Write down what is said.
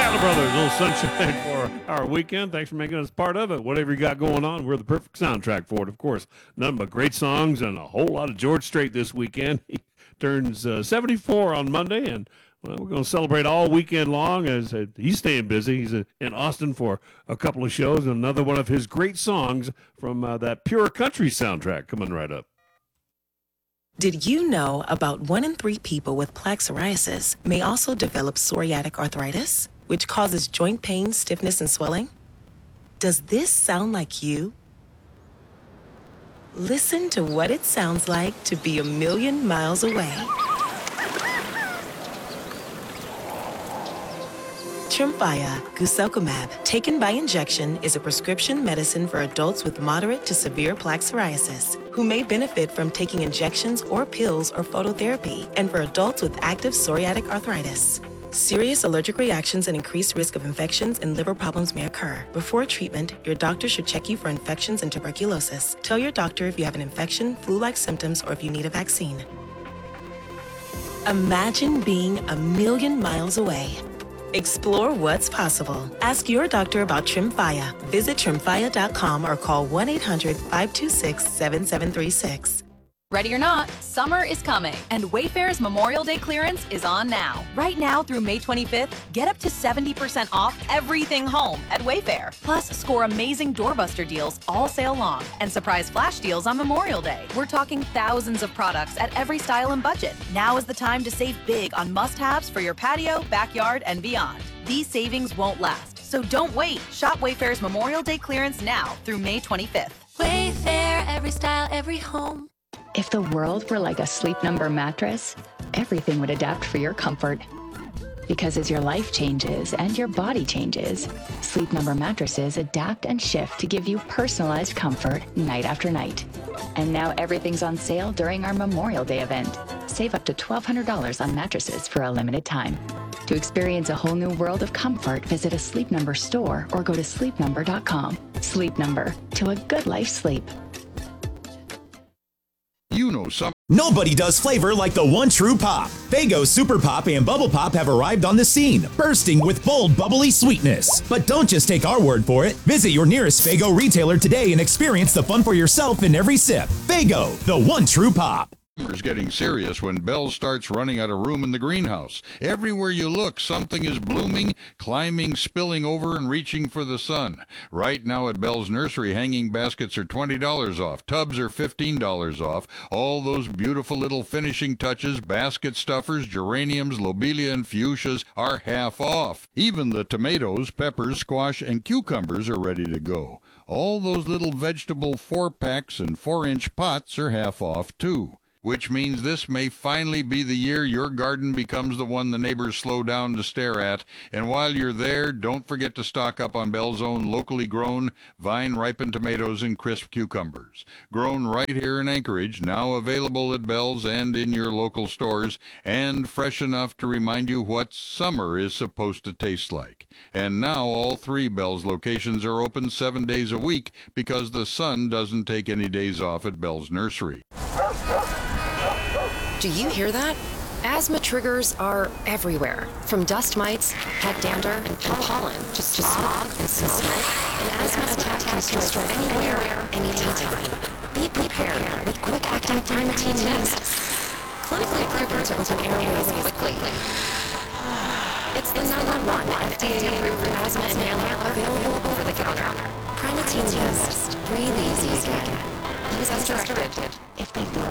Statler Brothers, a little sunshine for our weekend. Thanks for making us part of it. Whatever you got going on, we're the perfect soundtrack for it, of course. None but great songs and a whole lot of George Strait this weekend. He turns 74 on Monday, and well, we're going to celebrate all weekend long as he's staying busy. He's in Austin for a couple of shows, and another one of his great songs from that Pure Country soundtrack coming right up. Did you know about 1 in 3 people with plaque psoriasis may also develop psoriatic arthritis, which causes joint pain, stiffness, and swelling? Does this sound like you? Listen to what it sounds like to be a million miles away. Tremfya guselkumab, taken by injection, is a prescription medicine for adults with moderate to severe plaque psoriasis who may benefit from taking injections or pills or phototherapy, and for adults with active psoriatic arthritis. Serious allergic reactions and increased risk of infections and liver problems may occur. Before treatment, your doctor should check you for infections and tuberculosis. Tell your doctor if you have an infection, flu-like symptoms, or if you need a vaccine. Imagine being a million miles away. Explore what's possible. Ask your doctor about Tremfya. Visit tremfya.com or call 1-800-526-7736. Ready or not, summer is coming, and Wayfair's Memorial Day clearance is on now. Right now through May 25th, get up to 70% off everything home at Wayfair. Plus, score amazing doorbuster deals all sale long and surprise flash deals on Memorial Day. We're talking thousands of products at every style and budget. Now is the time to save big on must-haves for your patio, backyard, and beyond. These savings won't last, so don't wait. Shop Wayfair's Memorial Day clearance now through May 25th. Wayfair, every style, every home. If the world were like a Sleep Number mattress, everything would adapt for your comfort. Because as your life changes and your body changes, Sleep Number mattresses adapt and shift to give you personalized comfort night after night. And now everything's on sale during our Memorial Day event. Save up to $1,200 on mattresses for a limited time. To experience a whole new world of comfort, visit a Sleep Number store or go to sleepnumber.com. Sleep Number, to a good life sleep. You know some. Nobody does flavor like the one true pop. Faygo Super Pop and Bubble Pop have arrived on the scene, bursting with bold, bubbly sweetness. But don't just take our word for it. Visit your nearest Faygo retailer today and experience the fun for yourself in every sip. Faygo, the one true pop. Summer's getting serious when Belle starts running out of room in the greenhouse. Everywhere you look, something is blooming, climbing, spilling over, and reaching for the sun. Right now at Belle's Nursery, hanging baskets are $20 off. Tubs are $15 off. All those beautiful little finishing touches, basket stuffers, geraniums, lobelia, and fuchsias are half off. Even the tomatoes, peppers, squash, and cucumbers are ready to go. All those little vegetable 4-packs and 4-inch pots are half off, too. Which means this may finally be the year your garden becomes the one the neighbors slow down to stare at. And while you're there, don't forget to stock up on Belle's own locally grown, vine-ripened tomatoes and crisp cucumbers. Grown right here in Anchorage, now available at Belle's and in your local stores, and fresh enough to remind you what summer is supposed to taste like. And now all 3 Belle's locations are open 7 days a week because the sun doesn't take any days off at Belle's Nursery. Do you hear that? Asthma triggers are everywhere, from dust mites, head dander, and pollen, to smog and smoke. An asthma attack can strike anywhere, anytime. Be prepared with quick-acting Primatene Mist. Clinically approved to open airways quickly. It's the #1 FDA-approved asthma inhaler available over the counter. Primatene Mist. Breathe easy again. Use as directed. If they